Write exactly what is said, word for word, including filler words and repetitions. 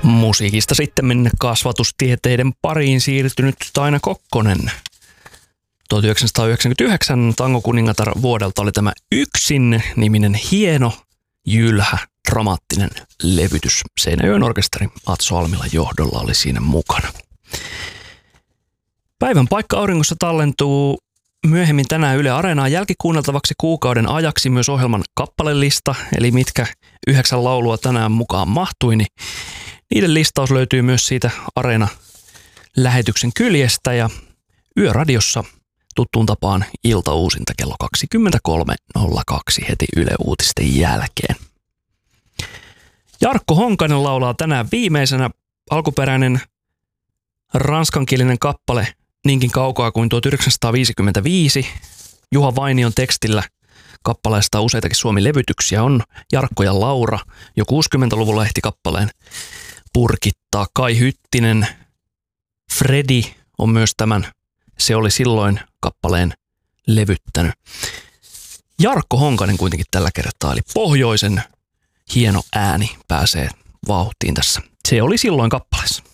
Musiikista sitten mennä kasvatustieteiden pariin siirtynyt Taina Kokkonen. tuhatyhdeksänsataayhdeksänkymmentäyhdeksän Tango kuningatar vuodelta oli tämä Yksin-niminen hieno, jylhä, dramaattinen levytys. Seinäjoen orkesteri Atso Almilan johdolla oli siinä mukana. Päivän paikka auringossa tallentuu myöhemmin tänään Yle Areenaan jälkikuunneltavaksi kuukauden ajaksi myös ohjelman kappalelista, eli mitkä yhdeksän laulua tänään mukaan mahtui, niin niiden listaus löytyy myös siitä Areena-lähetyksen kyljestä ja Yöradiossa tuttuun tapaan iltauusinta kello kaksikymmentäkolme nolla kaksi heti Yle Uutisten jälkeen. Jarkko Honkanen laulaa tänään viimeisenä. Alkuperäinen ranskankielinen kappale niinkin kaukaa kuin tuhatyhdeksänsataaviisikymmentäviisi. Juha Vainion tekstillä kappaleesta useitakin Suomi-levytyksiä on Jarkko ja Laura. Jo kuusikymmentäluvulla ehti kappaleen purkittaa. Kai Hyttinen, Fredi on myös tämän Se oli silloin kappaleen levyttänyt. Jarkko Honkanen kuitenkin tällä kertaa, eli pohjoisen hieno ääni pääsee vauhtiin tässä. Se oli silloin kappaleessa.